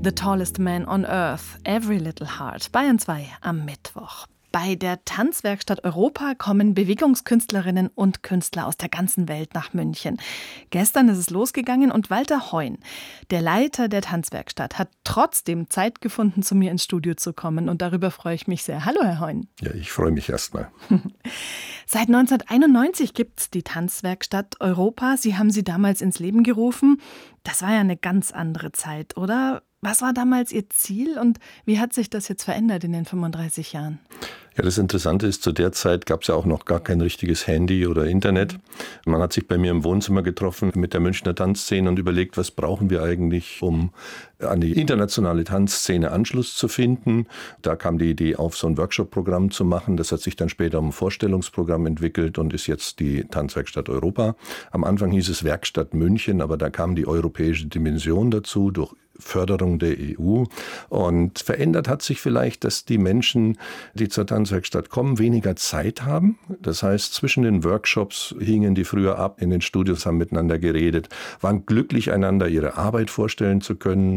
The Tallest Man on Earth, Every Little Heart, Bayern 2 am Mittwoch. Bei der Tanzwerkstatt Europa kommen Bewegungskünstlerinnen und Künstler aus der ganzen Welt nach München. Gestern ist es losgegangen und Walter Heun, der Leiter der Tanzwerkstatt, hat trotzdem Zeit gefunden, zu mir ins Studio zu kommen. Und darüber freue ich mich sehr. Hallo, Herr Heun. Ja, ich freue mich erstmal. Seit 1991 gibt es die Tanzwerkstatt Europa. Sie haben sie damals ins Leben gerufen. Das war ja eine ganz andere Zeit, oder? Was war damals Ihr Ziel und wie hat sich das jetzt verändert in den 35 Jahren? Ja, das Interessante ist, zu der Zeit gab es ja auch noch gar kein richtiges Handy oder Internet. Man hat sich bei mir im Wohnzimmer getroffen mit der Münchner Tanzszene und überlegt, was brauchen wir eigentlich, um an die internationale Tanzszene Anschluss zu finden. Da kam die Idee auf, so ein Workshop-Programm zu machen. Das hat sich dann später um ein Vorstellungsprogramm entwickelt und ist jetzt die Tanzwerkstatt Europa. Am Anfang hieß es Werkstatt München, aber da kam die europäische Dimension dazu durch Förderung der EU. Und verändert hat sich vielleicht, dass die Menschen, die zur Tanzwerkstatt kommen, weniger Zeit haben. Das heißt, zwischen den Workshops hingen die früher ab, in den Studios haben miteinander geredet, waren glücklich, einander ihre Arbeit vorstellen zu können.